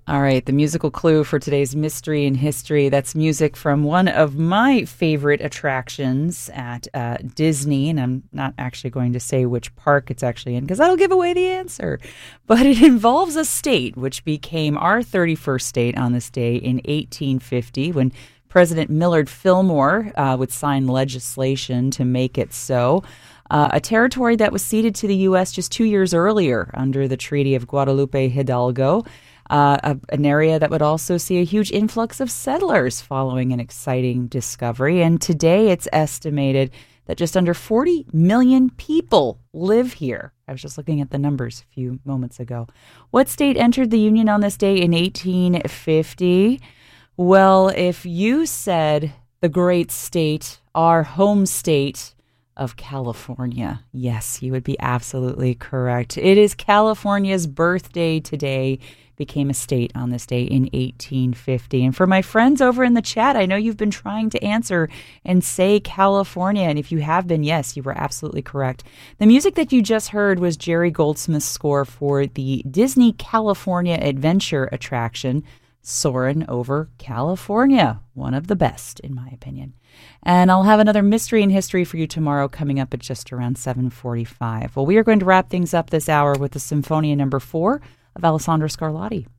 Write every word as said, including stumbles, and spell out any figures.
All right, the musical clue for today's Mystery in History. That's music from one of my favorite attractions at uh, Disney. And I'm not actually going to say which park it's actually in because that'll give away the answer. But it involves a state which became our thirty-first state on this day in eighteen fifty when President Millard Fillmore uh, would sign legislation to make it so. Uh, a territory that was ceded to the U S just two years earlier under the Treaty of Guadalupe Hidalgo. Uh, a, an area that would also see a huge influx of settlers following an exciting discovery. And today it's estimated that just under forty million people live here. I was just looking at the numbers a few moments ago. What state entered the Union on this day in eighteen fifty? Well, if you said the great state, our home state of California, yes, you would be absolutely correct. It is California's birthday today. Became a state on this day in eighteen fifty. And for my friends over in the chat, I know you've been trying to answer and say California. And if you have been, yes, you were absolutely correct. The music that you just heard was Jerry Goldsmith's score for the Disney California Adventure attraction, Soarin' Over California. One of the best, in my opinion. And I'll have another Mystery in History for you tomorrow coming up at just around seven forty-five. Well, we are going to wrap things up this hour with the Symphonia number four of Alessandro Scarlatti.